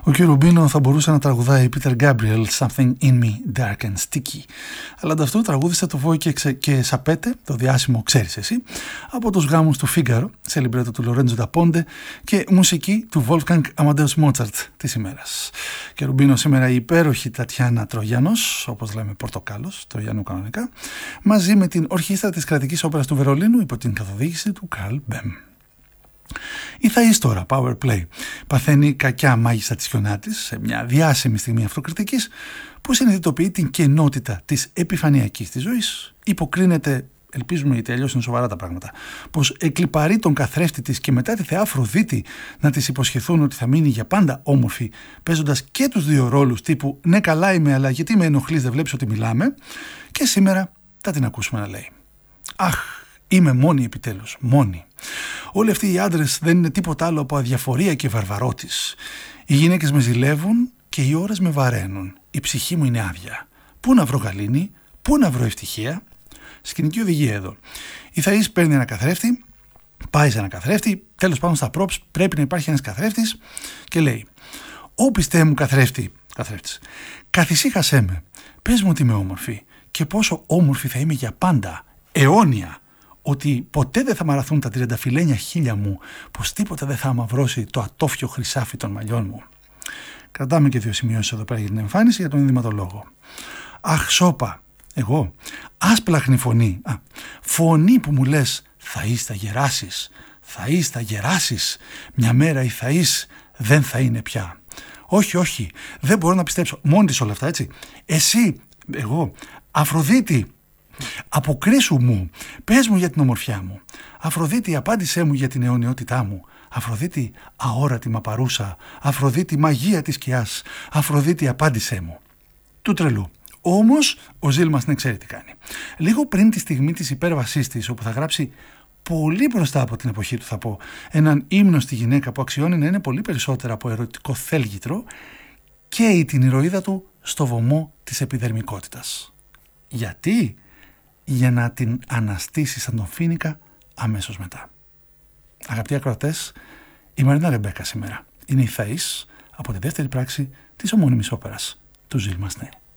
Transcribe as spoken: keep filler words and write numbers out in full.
Ο κ. Ρουμπίνο θα μπορούσε να τραγουδάει Peter Gabriel Something in me dark and sticky, αλλά ανταυτού τραγούδισε το Βόη και, ξε... και Σαπέτε, το διάσημο ξέρεις εσύ, από τους γάμους του Φίγκαρο, σε λιμπρέτο του Λορέντζο Νταπόντε και μουσική του Wolfgang Amadeus Mozart της ημέρας. Και Ρουμπίνο σήμερα η υπέροχη Τατιάνα Τρογιάνος, όπως λέμε Πορτοκάλος, Τρογιανού κανονικά, μαζί με την ορχήστρα της Κρατικής Όπερας του Βερολίνου υπό την καθοδήγηση του Καρλ Μπέμ. Η Θαΐς τώρα, Power Play, παθαίνει κακιά μάγισσα της χιονά της σε μια διάσημη στιγμή αυτοκριτικής που συνειδητοποιεί την κενότητα της επιφανειακής της ζωής, υποκρίνεται, ελπίζουμε γιατί αλλιώς είναι σοβαρά τα πράγματα, πως εκλιπαρεί τον καθρέφτη της και μετά τη θεά Αφροδίτη να της υποσχεθούν ότι θα μείνει για πάντα όμορφη, παίζοντας και τους δύο ρόλους τύπου «Ναι καλά είμαι, αλλά γιατί με ενοχλείς, δεν βλέπεις ότι μιλάμε», και σήμερα θα την ακούσουμε να λέει «Αχ, είμαι μόνη επιτέλους, μόνη. Όλοι αυτοί οι άντρες δεν είναι τίποτα άλλο από αδιαφορία και βαρβαρότης. Οι γυναίκες με ζηλεύουν και οι ώρες με βαραίνουν. Η ψυχή μου είναι άδεια. Πού να βρω γαλήνη, πού να βρω ευτυχία». Σκηνική οδηγία εδώ. Η Θαΐς παίρνει ένα καθρέφτη, πάει σε ένα καθρέφτη, τέλος πάντων στα props πρέπει να υπάρχει ένας καθρέφτης και λέει «Ω πιστέ μου καθρέφτη, καθρέφτης, καθησύχασέ με, πες μου ότι είμαι όμορφη και πόσο όμορφη θα είμαι για πάντα, αιώνια. Ότι ποτέ δεν θα μαραθούν τα τριανταφυλένια χείλια μου, πως τίποτα δεν θα αμαυρώσει το ατόφιο χρυσάφι των μαλλιών μου». Κρατάμε και δύο σημειώσεις εδώ πέρα για την εμφάνιση για τον ενδυματολόγο. «Αχ σώπα, εγώ, άσπλαχνη φωνή, α, φωνή που μου λες Θαΐς θα γεράσεις, Θαΐς θα γεράσεις, μια μέρα η Θαΐς δεν θα είναι πια. Όχι, όχι, δεν μπορώ να πιστέψω, μόνη της όλα αυτά, έτσι. Εσύ, εγώ, Αφροδίτη, αποκρίσου μου, πες μου για την ομορφιά μου. Αφροδίτη, απάντησέ μου για την αιωνιότητά μου. Αφροδίτη, αόρατη μα παρούσα. Αφροδίτη, μαγεία της σκιάς. Αφροδίτη, απάντησέ μου». Του τρελού. Όμως ο Ζήλ μας δεν ξέρει τι κάνει. Λίγο πριν τη στιγμή της υπέρβασής της, όπου θα γράψει πολύ μπροστά από την εποχή του, θα πω, έναν ύμνο στη γυναίκα που αξιώνει να είναι πολύ περισσότερα από ερωτικό θέλγητρο, καίει την ηρωίδα του στο βωμό της επιδερμικότητας. Γιατί? Για να την αναστήσει σαν τον Φοίνικα αμέσως μετά. Αγαπητοί ακροατές, η Μαρίνα Ρεμπέκα σήμερα είναι η Θαΐς από τη δεύτερη πράξη της ομώνυμης όπερας του Ζήλ Μασνέ.